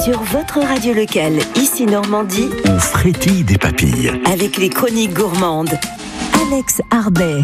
Sur votre radio locale, ici Normandie, on frétille des papilles. Avec les chroniques gourmandes. Alex Arbet.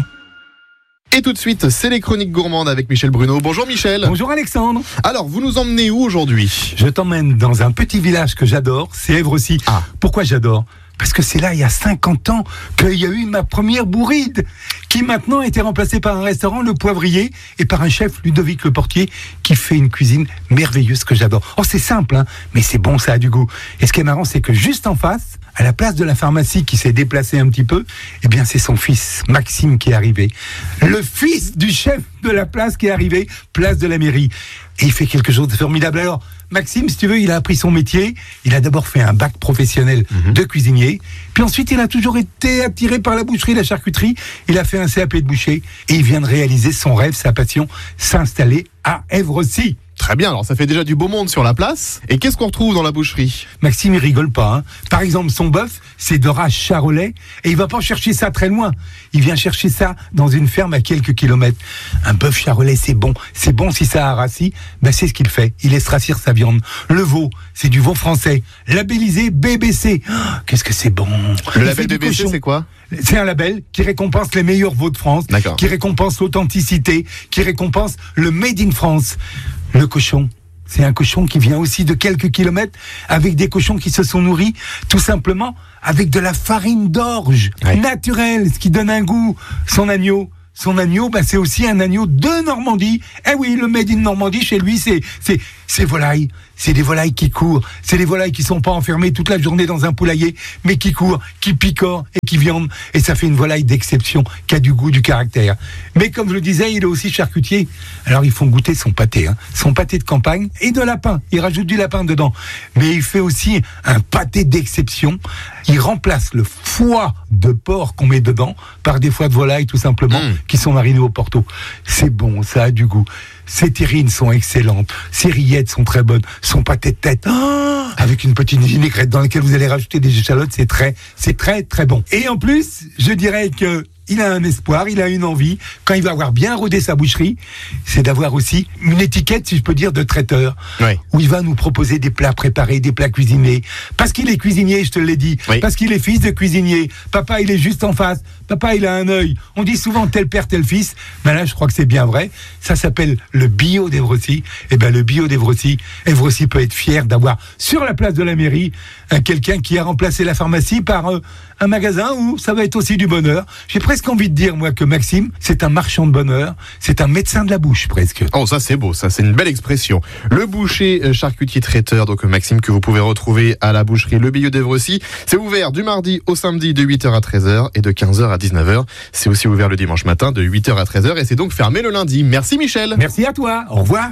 Et tout de suite, c'est les chroniques gourmandes avec Michel Bruno. Bonjour Michel. Bonjour Alexandre. Alors, vous nous emmenez où aujourd'hui ? Je t'emmène dans un petit village que j'adore, c'est Évrecy. Ah. Pourquoi j'adore ? Parce que c'est là, il y a 50 ans, qu'il y a eu ma première bourride, qui maintenant a été remplacée par un restaurant, Le Poivrier, et par un chef, Ludovic Le Portier, qui fait une cuisine merveilleuse que j'adore. Oh, c'est simple, hein, mais c'est bon, ça a du goût. Et ce qui est marrant, c'est que juste en face, à la place de la pharmacie qui s'est déplacée un petit peu, eh bien, c'est son fils, Maxime, qui est arrivé. Le fils du chef de la place qui est arrivé, place de la mairie. Et il fait quelque chose de formidable. Alors, Maxime, si tu veux, il a appris son métier. Il a d'abord fait un bac professionnel de cuisinier. Puis ensuite, il a toujours été attiré par la boucherie, la charcuterie. Il a fait un CAP de boucher. Et il vient de réaliser son rêve, sa passion, s'installer à Évrecy. Très bien, alors ça fait déjà du beau monde sur la place. Et qu'est-ce qu'on retrouve dans la boucherie ? Maxime, il rigole pas. Hein. Par exemple, son bœuf, c'est de race charolais. Et il va pas chercher ça très loin. Il vient chercher ça dans une ferme à quelques kilomètres. Un bœuf charolais, c'est bon. C'est bon si ça a rassis. Ben, c'est ce qu'il fait. Il laisse rassir sa viande. Le veau, c'est du veau français. Labellisé BBC. Oh, qu'est-ce que c'est bon. Le label BBC, c'est quoi ? C'est un label qui récompense les meilleurs veaux de France. D'accord. Qui récompense l'authenticité. Qui récompense le Made in France. Le cochon, c'est un cochon qui vient aussi de quelques kilomètres, avec des cochons qui se sont nourris tout simplement avec de la farine d'orge naturelle, ce qui donne un goût. Son agneau, c'est aussi un agneau de Normandie. Eh oui, le Made in Normandie, chez lui, c'est volaille. C'est des volailles qui courent. C'est des volailles qui sont pas enfermées toute la journée dans un poulailler, mais qui courent, qui picorent et qui viandent. Et ça fait une volaille d'exception, qui a du goût, du caractère. Mais comme je le disais, il est aussi charcutier. Alors ils font goûter son pâté, son pâté de campagne et de lapin. Il rajoute du lapin dedans. Mais il fait aussi un pâté d'exception. Il remplace le foie de porc qu'on met dedans par des foies de volaille, tout simplement, qui sont marinés au Porto. C'est bon, ça a du goût. Ses terrines sont excellentes, ses rillettes sont très bonnes, son pâté de tête, avec une petite vinaigrette dans laquelle vous allez rajouter des échalotes, c'est très très bon. Et en plus, je dirais que il a un espoir, il a une envie, quand il va avoir bien rodé sa boucherie, c'est d'avoir aussi une étiquette, si je peux dire, de traiteur, où il va nous proposer des plats préparés, des plats cuisinés. Parce qu'il est cuisinier, je te l'ai dit, parce qu'il est fils de cuisinier. Papa, il est juste en face. Papa, il a un œil. On dit souvent tel père, tel fils. Mais là, je crois que c'est bien vrai. Ça s'appelle le bio d'Évrecy. Et ben, le bio d'Évrecy, Évrecy peut être fier d'avoir sur la place de la mairie quelqu'un qui a remplacé la pharmacie par un magasin où ça va être aussi du bonheur. J'ai presque envie de dire, moi, que Maxime, c'est un marchand de bonheur. C'est un médecin de la bouche, presque. Oh, ça c'est beau, ça c'est une belle expression. Le boucher charcutier traiteur, donc Maxime, que vous pouvez retrouver à la boucherie Le Bio d'Évrecy. C'est ouvert du mardi au samedi de 8h à 13h et de 15h à 19h. C'est aussi ouvert le dimanche matin de 8h à 13h et c'est donc fermé le lundi. Merci Michel. Merci à toi, au revoir.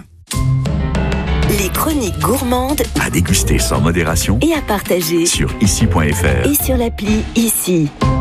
Les chroniques gourmandes À déguster sans modération et à partager sur ici.fr. et sur l'appli Ici.